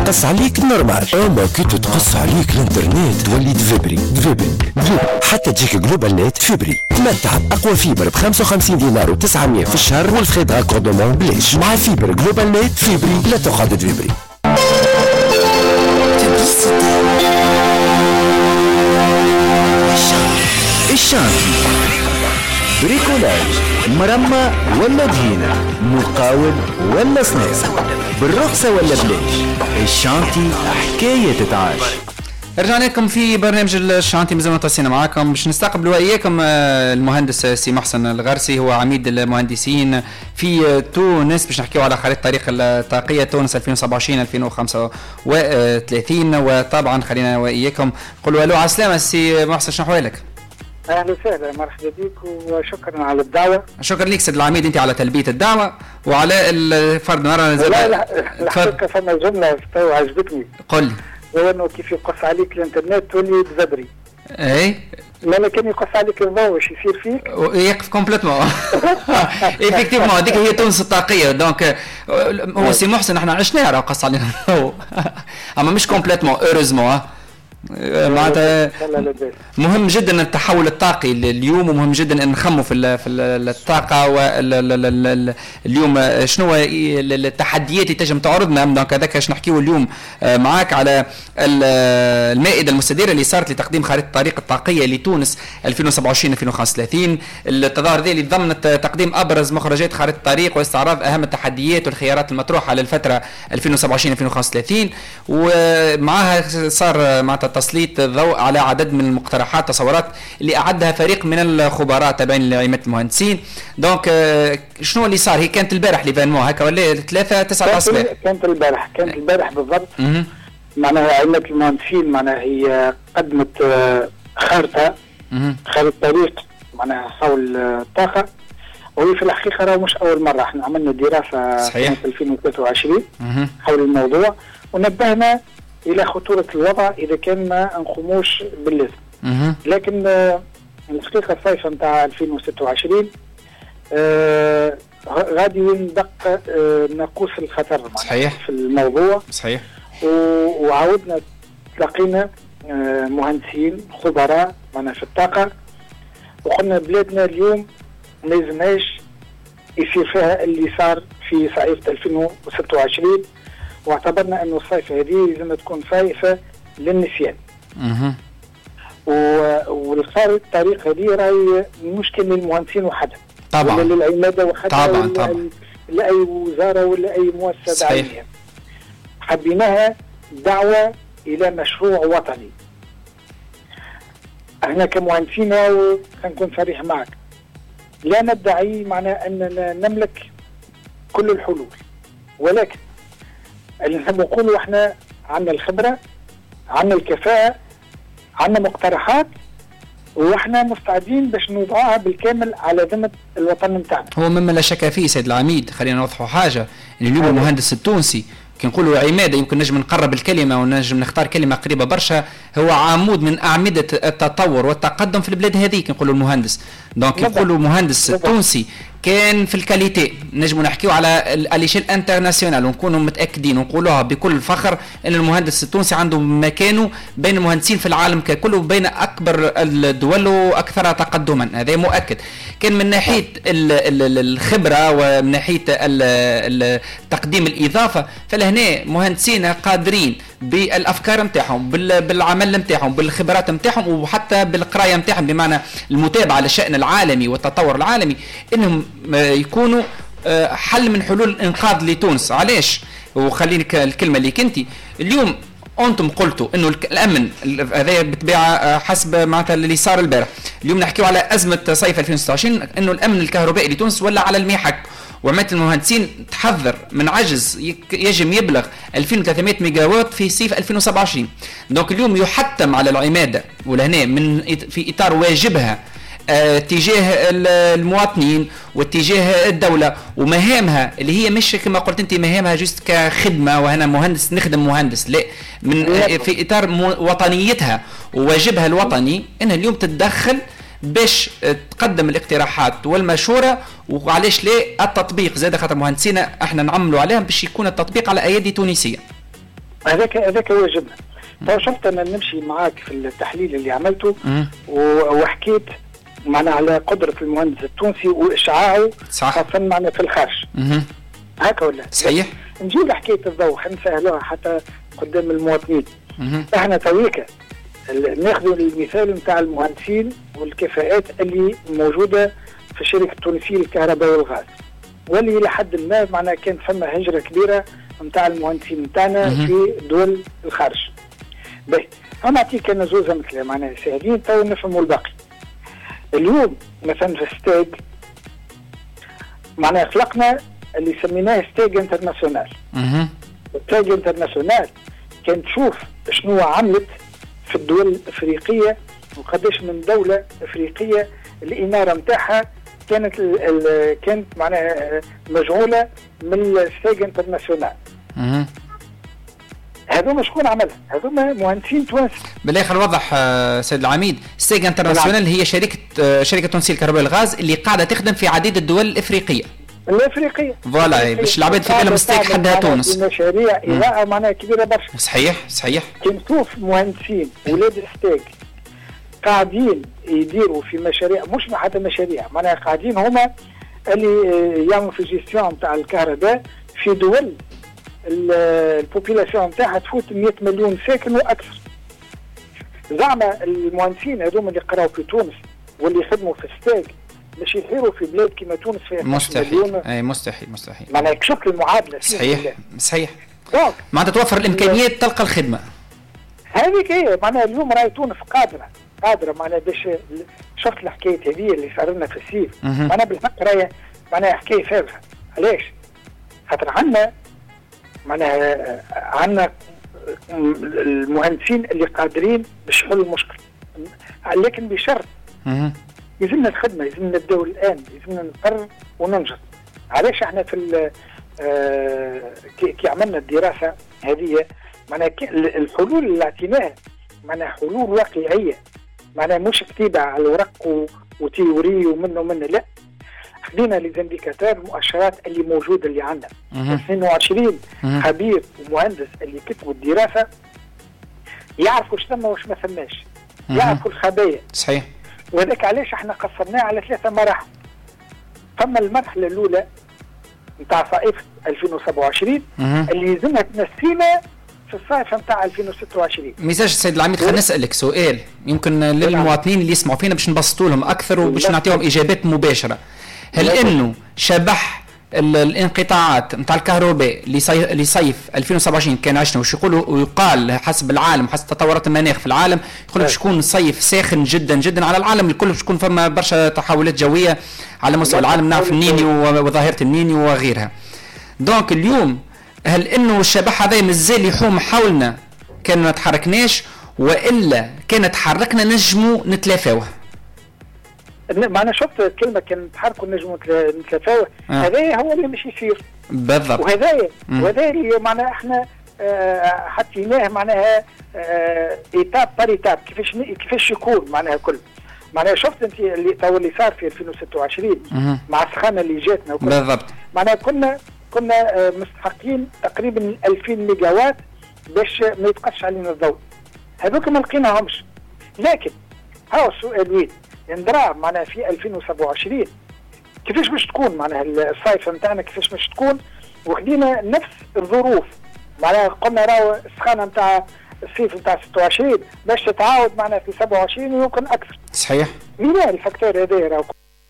تقص عليك نورمال، اما كي تتقص عليك الانترنت تولي دفبري. حتى تجيك جلوبال نت فيبري، تمتع بأقوى فيبر ب55 دينار و900 في الشهر، والفخي دراكوردومون بليش. مع فيبر جلوبال نت فيبري لا تقعد فيبري. الشانتي بريكولاج، مرمى ولا دهينة، مقاول ولا صناعة، بالرخصة ولا بلاش، الشانتي حكاية تتعاش. رجعنا لكم في برنامج الشانتي، مازلنا متصلين معاكم باش نستقبلوا اياكم المهندس سي محسن الغرسي، هو عميد المهندسين في تونس، باش نحكيو على خريطة الطريق الطاقية تونس 2027 2035. وطبعا خلينا واياكم نقولوا الو على السلامة سي محسن، شنو احوالك؟ اهلا وسهلا، مرحبا بك وشكرا على الدعوه. شكرا لك سيد العميد انت على تلبيه الدعوه وعلى الفرد نرى. لا الحقيقه فما جمله عجبتني. قل لي. هو انه كيف يقص عليك الانترنت تولي تزبري. اي لما كان يقص عليك الضوء واش يصير فيك؟ يقف كومبليتمون. ايفيكتيفمون هذيك هي تونس الطاقيه. دونك هو سي محسن احنا عشناها راه قص علينا الضوء. اما مش كومبليتمون اوروزمون. معناتها مهم جدا التحول الطاقي اليوم، ومهم جدا ان نخموا في الطاقه اليوم شنو التحديات اللي تنجم تعرضنا. دونك هذاك باش نحكيو اليوم معاك على المائده المستديره اللي صارت لتقديم خريطه الطريق الطاقيه لتونس 2027 2035. التظاهر ذي اللي ضمنت تقديم ابرز مخرجات خريطه الطريق واستعراض اهم التحديات والخيارات المطروحه للفتره 2027 2035. ومعها صار معناتها تسليط الضوء على عدد من المقترحات تصورات اللي أعدها فريق من الخبراء تابعين لعمادة المهندسين. دونك شنو اللي صار؟ هي كانت البارح ليفينمون هكا ولا 3-9 الصباح؟ كانت البارح بالضبط. معناها عمادة المهندسين معناها هي قدمت خارطة طريق معناها حول الطاقة، وهي في الحقيقة راه مش أول مرة. احنا عملنا دراسة سنة 2023 حول الموضوع، ونبهنا إلى خطورة الوضع إذا كان ما نقوموش باللازم. لكن الحقيقة الصيف نتاع 2026 غادي يندق ناقوس الخطر في الموضوع. صحيح. وعاودنا تلاقينا مهندسين خبراء معنا في الطاقة، وقلنا بلادنا اليوم ما يلزمهاش يصير فيها اللي صار في صيف 2026، واعتبرنا انه الصيفه هذه لازم تكون صيفه للنسيان. والخارطه الطريق هذه راهي مش كان للمهندسين وحدهم، طبعا ولا للعماده وحدها، طبعا لا اي وزاره ولا اي مؤسسه دعميه. حبيناها دعوه الى مشروع وطني. احنا كمهندسين خلينا صريح معك، لا ندعي معناه اننا نملك كل الحلول، ولكن اللي نحب نقوله احنا عندنا الخبرة، عندنا الكفاءة، عندنا مقترحات، واحنا مستعدين باش نوضعها بالكامل على ذمة الوطن نتاعنا. هو مما لا شك فيه سيد العميد، خلينا نوضحوا حاجة، ان اليوم المهندس التونسي كي نقولوا عمادة يمكن نجم نقرب الكلمة ونجم نختار كلمة قريبة برشا، هو عمود من أعمدة التطور والتقدم في البلاد هذه. كي نقولوا المهندس دونك يقولوا مهندس التونسي كان في الكاليتي، نجموا نحكيو على الاشيل انترناسيونال ونكونوا متاكدين ونقولوها بكل فخر ان المهندس التونسي عنده مكانه بين المهندسين في العالم ككل وبين اكبر الدول واكثرها تقدما، هذا مؤكد. كان من ناحيه الخبره ومن ناحيه تقديم الاضافه، فلهنا مهندسين قادرين بالافكار نتاعهم، بالعمل نتاعهم، بالخبرات نتاعهم، وحتى بالقرايه نتاعهم، بمعنى المتابعه للشان العالمي والتطور العالمي، انهم يكونوا حل من حلول الانقاذ لتونس. علاش؟ وخليني الكلمه اللي كنتي اليوم انتم قلتوا انه الامن هذا بالطبيعه حسب معناتها اللي صار البارح. اليوم نحكيو على ازمه صيف 2026، انه الامن الكهربائي لتونس ولا على المحك، وعمادة المهندسين تحذر من عجز يجب يبلغ 2300 ميجاوات في صيف 2027. دونك اليوم يحتم على العمادة ولهنا من في إطار واجبها تجاه المواطنين واتجاه الدولة ومهامها اللي هي مش كما قلت انت مهامها جست كخدمة وهنا مهندس نخدم مهندس، لا، من في إطار وطنيتها وواجبها الوطني انها اليوم تتدخل باش تقدم الاقتراحات والمشورة. وعلاش لا التطبيق زاد خاطر مهندسينا احنا نعملوا عليهم باش يكون التطبيق على ايادي تونسية. هذاك واجبنا. تو شفت انا نمشي معاك في التحليل اللي عملته وحكيت معنا على قدرة المهندس التونسي وإشعاعه خاصة معنا في الخارج. هكا ولا صحيح. نجيب حكاية الضوء خلينا نسهلوها حتى قدام المواطنين. احنا تويكا ناخذوا المثال نتاع المهندسين والكفاءات اللي موجودة في الشركة التونسية للكهرباء والغاز، واللي لحد ما معناها كان فما هجرة كبيرة نتاع المهندسين نتاعنا في دول الخارج. باهي نعطيك انا زوز مثل معناها سهلين تو نفهموا الباقي. اليوم مثلا في ستاج معناها خلقنا اللي سميناه ستاج انترناسيونال. ستاج انترناسيونال كان تشوف شنو عملت في الدول الافريقيه وقداش من دوله افريقيه الاناره نتاعها كانت معناها مجعوله من الستاج انترناسيونال. هذوما شكون عملها؟ هذوما مهندسين توانسه. بالاخر وضح سيد العميد، ستيج انترناسيونال هي شركه تونسيه الكهرباء والغاز اللي قاعده تخدم في عديد الدول الافريقيه. فوالا باش العباد في بالهم ستيج حدها تونس. مشاريع اضاءه معناها كبيره برشا. صحيح. كي نشوف مهندسين ولاد ستيج قاعدين يديروا في مشاريع، مش حتى مشاريع معناها قاعدين هما اللي يعملوا في جيستيون نتاع الكهرباء في دول البوبيلاسيون نتاعها تفوت 100 مليون ساكن واكثر. زعما المهندسين هذوما اللي قراوا في تونس واللي يخدموا في ستاج باش يحيروا في بلاد كما تونس فيها مستحيل. معناها كشف المعادله. صحيح. معناتها توفر الامكانيات تلقى الخدمه. هذيك هي معناها اليوم راهي تونس قادره معناها باش شفت الحكايه هذه اللي صار لنا في السيف. معناها بالحق راهي معناها حكايه فارغه. علاش؟ خاطر عندنا المهندسين اللي قادرين باش يحلوا المشكل، لكن بشرط يلزمنا الخدمه، يلزمنا نبداو الان، يلزمنا نقرر وننجز. علاش احنا في كي عملنا الدراسه هذه معناها الحلول اللي اعطيناها معناها حلول واقعيه، معناها مش كتيبه على الورق وتيوري ومنه لا، خدينا ليزانديكاتور المؤشرات اللي موجوده اللي عندنا. 22 خبير ومهندس اللي كتبوا الدراسه يعرفوا ايش ثم واش ما ثماش، يعرفوا الخبايا. صحيح. وهذاك علاش احنا قسمناه على 3 مراحل. ثم المرحله الاولى نتاع صيف 2027 اللي لازمها تنسينا في الصيف نتاع 2026. ميزاج السيد العميد، خلينا نسالك سؤال يمكن للمواطنين اللي يسمعوا فينا باش نبسطوا لهم اكثر وباش نعطيهم اجابات مباشره. هل انه شبح الانقطاعات نتاع الكهرباء لصيف 2027 كان عشنا وش يقولوا ويقال حسب العالم حسب تطورات المناخ في العالم يقول باش يكون صيف ساخن جدا على العالم الكل، باش يكون فما برشا تحولات جويه على مستوى العالم، نعرف النينيو وظاهره النينيو وغيرها. دونك اليوم هل انه الشبح هذا مازال يحوم حولنا كان ما تحركناش، والا كان تحركنا نجموا نتلافاوه؟ معنا شفت كلمه كان نتحركوا نجموا نتلافاوه. هذا هو اللي مش يصير بالضبط. وهذا اللي معناها احنا حطيناه معناها ايتاب بار ايتاب كيفاش يكون معناها كل معناها شفت انت اللي صار في 2026 مع السخانه اللي جاتنا بالضبط. معناها كنا مستحقين تقريبا 2000 ميجا وات باش ما يتقش علينا الضوء، هذوك ما لقيناهمش. لكن هاو السؤال وين يندرى معناها في 2027 كيفاش باش تكون معناها الصيف نتاعنا كيفاش باش تكون، وخدينا نفس الظروف معناها قلنا راهو السخانه نتاع الصيف نتاع 26 باش تتعاود معناها في 27 ويمكن اكثر. صحيح. مين الفاكتور هذا راهو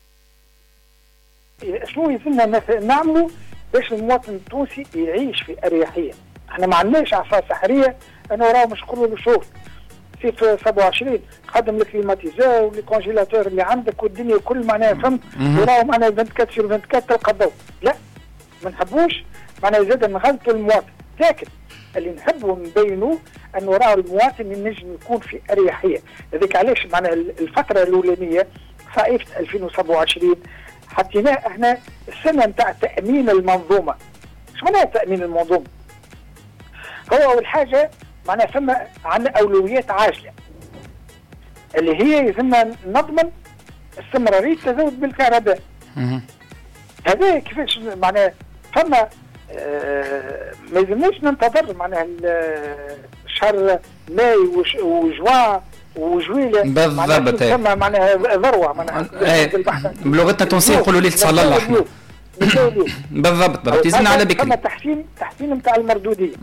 شنو يلزمنا نعملوا باش المواطن التونسي يعيش في اريحيه؟ احنا ما عندناش عصا سحريه انه راهو مش نقولوا له شوف في 27 قدم الكليماتيزور والكونجيلاتور اللي عندك والدنيا كل معناها فهمت وراهو معناها 24 sur 24 تلقى الضوء. لا ما نحبوش معناها زاد نغلطوا المواطن، لكن اللي نحبوا نبينوا انه راهو المواطن ينجم يكون في اريحيه. هذيك علاش معناها الفتره الاولانيه صيف 2027 حطيناه احنا السنه نتاع تامين المنظومه. ايش معناها تامين المنظومه؟ هو اول حاجه معناها فما عندنا اولويات عاجله اللي هي يلزمنا نضمن استمراريه التزود بالكهرباء. هذا كيفاش معناها فما ما يلزمناش ننتظر معناها شهر ماي وجوان وجويله بالضبط. ثم معناها ذروه معناها بلغتنا التونسيه نقولوا ليله صلى الله احنا بالضبط يزن على بكري. ثم تحسين نتاع المردوديه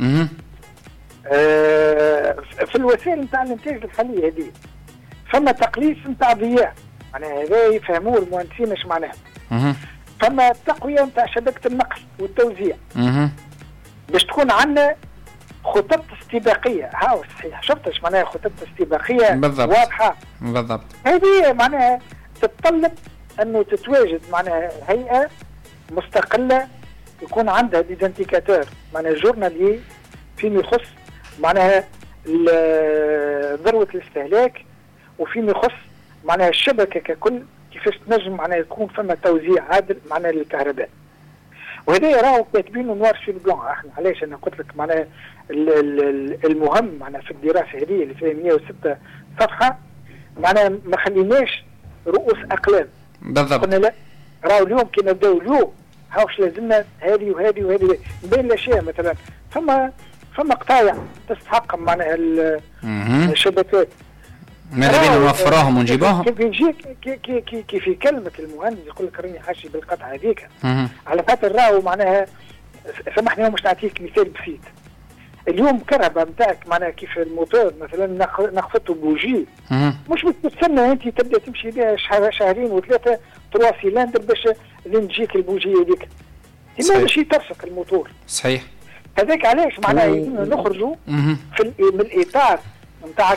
في الوسائل نتاع الانتاج الحاليه هذه، فما تقليص نتاع ضياع معناها هذا يفهموه المهندسين اش معناها. فما تقويه نتاع شبكه النقل والتوزيع باش تكون عندنا خطط استباقيه. هاو صحيح شفت ايش معناها خطط استباقيه واضحه بالضبط. هذه معناها تتطلب انه تتواجد معناها هيئه مستقله يكون عندها ديزانديكاتور معناها جورنالي فيما يخص معناها ذروه الاستهلاك وفيما يخص معناها الشبكه ككل كيفاش تنجم معناها يكون فما توزيع عادل معناها للكهرباء. وهذا راهو كاتبينه نوار في البلان. احنا علاش انا قلت لك معناها المهم معناها في الدراسه هذه اللي فيها 106 صفحه معناها ما خليناش رؤوس اقلام. بالضبط. قلنا لا راهو اليوم كي نبداو اليوم هاوش لازمنا هذه وهذه وهذه بين الاشياء مثلا فما قطايع تستحق معناها الشبكات ماذا بينا نوفراهم ونجيبوهم. كيف يجيك كي في كلمه المهندس يقول لك راني حاشي بالقطعه هذيك على خاطر راهو معناها سامحني مش نعطيك مثال بسيط. اليوم كهرباء نتاعك معناها كيف الموتور مثلا نخفته بوجي مش بتستنى انت تبدا تمشي بها شهرين وثلاثه 3 سيلندر باش لين تجيك البوجي هذيك ما باش يترسق الموتور. صحيح. هذاك علاش معناها نخرجوا من الاطار نتاعك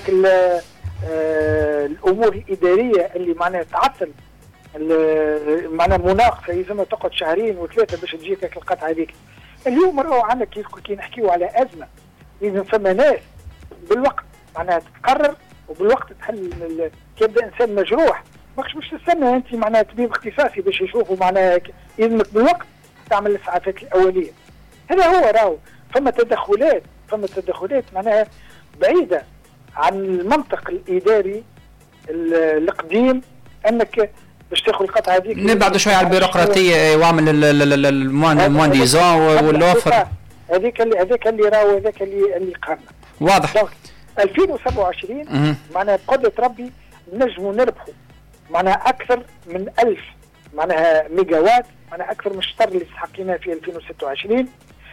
الامور الاداريه اللي معناها تعطل معناها مناقصه يلزمها تقعد شهرين وثلاثه باش تجيك القطعه هذيك. اليوم راهو عندك كي نحكيو على ازمه لازم فما ناس بالوقت معناها تتقرر وبالوقت تحل كيبدا انسان مجروح ماكش باش تستنى انت معناها طبيب اختصاصي باش يشوفوا معناها يلزمك بالوقت تعمل الاسعافات الاوليه. هذا هو راهو فما تدخلات معناها بعيده عن المنطق الاداري القديم انك باش تاخذ القطعه هذيك. نبعدوا شويه على البيروقراطيه واعمل الموانديزون والاوفر هذاك اللي راهو هذاك اللي قارنا واضح. 2027 معناها بقدرة ربي نجموا نربحوا معناها اكثر من 1000 معناها ميجا وات معناها اكثر من الشطر اللي استحقيناه في 2026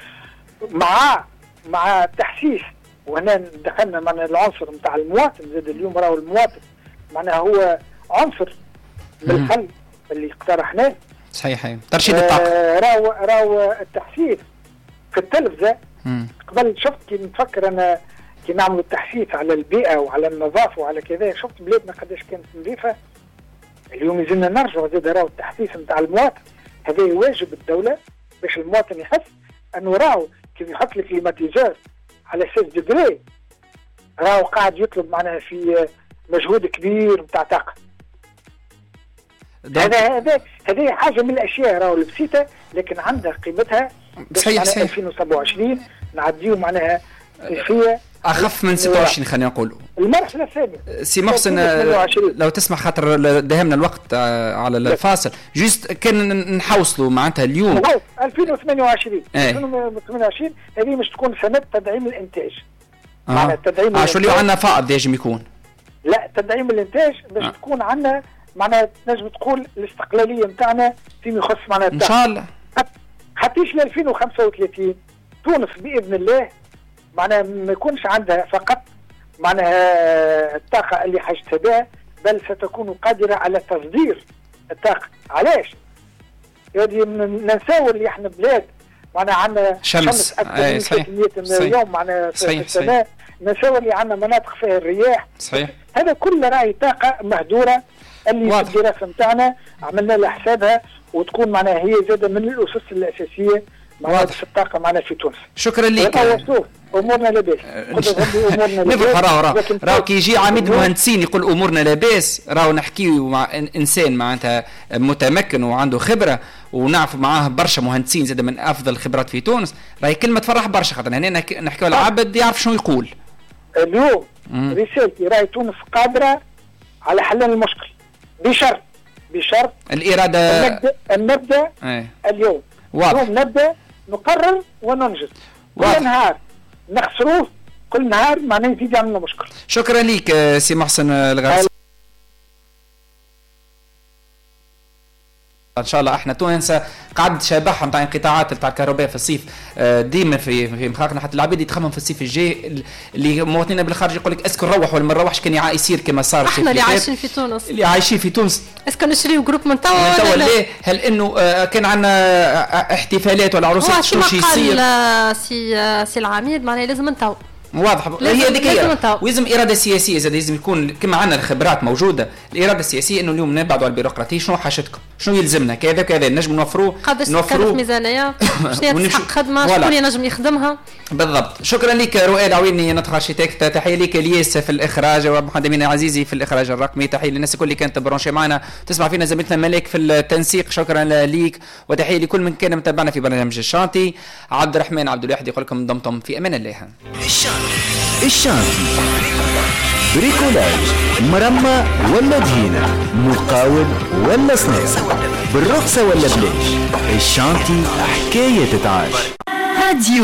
مع تحسيس. وهنا دخلنا معناها العنصر نتاع المواطن زاد. اليوم راهو المواطن معناها هو عنصر من الحل اللي اقترحناه. صحيح. ترشيد الطاقه راهو التحسيس في التلفزه. قبل شفت كي نفكر انا كي نعملوا التحسيس على البيئه وعلى النظافه وعلى كذا شفت بلادنا قداش كانت نظيفه. اليوم يزلنا نرجع زاد راهو التحسيس نتاع المواطن هذا واجب الدوله باش المواطن يحس انه راهو كيف يحط لك كليماتيزور على 6 دجري راهو قاعد يطلب معناها في مجهود كبير نتاع طاقه. هذه حاجه من الاشياء راهو البسيطه لكن عندها قيمتها. صحيح. 2027 نعديو معناها كيفيه اخف من 26 خلينا نقولوا. المرحله الثانيه سي محسن لو تسمح خاطر داهمنا الوقت على الفاصل جوست كان نحوصلوا معناتها اليوم 2028 هذه مش تكون سنه تدعيم الانتاج. معناها تدعيم شو اللي عندنا فائض يجب يكون لا تدعيم الانتاج باش تكون عندنا معناها تنجم تقول الاستقلاليه نتاعنا فيما يخص معناها ان شاء الله حتىش ل 2035 تونس باذن الله معناها ما يكونش عندها فقط معناها الطاقه اللي حاجتها بها بل ستكون قادره على تصدير الطاقه. علاش؟ يعني ننساو اللي احنا بلاد معناها عندنا شمس اكثر من 300 يوم معناها في السنه. ننساو اللي عندنا مناطق فيها الرياح. صحيح. هذا كله راهي طاقه مهدوره اللي واضح. في الدراسه نتاعنا عملنا لها حسابها وتكون معناها هي زاده من الاسس الاساسيه معناها في الطاقه معنا في تونس. شكرا لك. امورنا لاباس. راهو كي يجي عميد مهندسين يقول امورنا لاباس راهو نحكيو مع انسان معناتها متمكن وعنده خبره ونعرف معاه برشا مهندسين زاد من افضل الخبرات في تونس. راهي كلمه تفرح برشا خاطر هنا نحكيو على عبد يعرف شنو يقول. اليوم رسالتي راهي تونس قادره على حل المشكل بشرط الاراده. نبدا اليوم واضح. نبدا نقرر وننجز. كل نهار نخسروه، كل نهار معناه يزيد يعملنا مشكل. شكرا ليك سي محسن الغاسي. ان شاء الله احنا تونس قعد شبحها نتاع انقطاعات نتاع الكهرباء في الصيف ديما في مخاخنا، حتى العباد يتخمم في الصيف الجاي اللي مواطنين بالخارج يقول لك اسكو نروح ولا ما نروحش، كان يصير كما صار احنا اللي عايشين في تونس، اللي عايشين في تونس اسكو نشريو جروب من توا ولا ليه؟ هل انه كان عندنا احتفالات ولا عروسات شو يصير؟ سي العميد معناها لازم من توا واضح. هي هذيك هي، ولازم اراده سياسيه زاد، لازم يكون كما عندنا الخبرات موجوده، الاراده السياسيه انه اليوم نبعدوا على البيروقراطيه. شنو حاجتكم؟ شنو يلزمنا كذا كذا نجم نوفروه؟ قداش تكلف ميزانيه؟ شنو تستحق خدمه؟ شكون ينجم يخدمها؟ بالضبط. شكرا لك رؤاد عويني نطق ارشيتكت، تحيه لك الياس في الاخراج ومقدمين عزيزي في الاخراج الرقمي، تحيه للناس الكل اللي كانت برونشي معنا تسمع فينا زميلتنا ملاك في التنسيق، شكرا ليك، وتحيه لكل من كان متابعنا في برنامج الشانتي. عبد الرحمن عبد الواحد يقول لكم دمتم في امان الله. الشانتي بريكولاج، مرمى ولا دهينة، مقاول ولا صناعة، بالرخصة ولا بلاش، الشانتي حكاية تتعاش.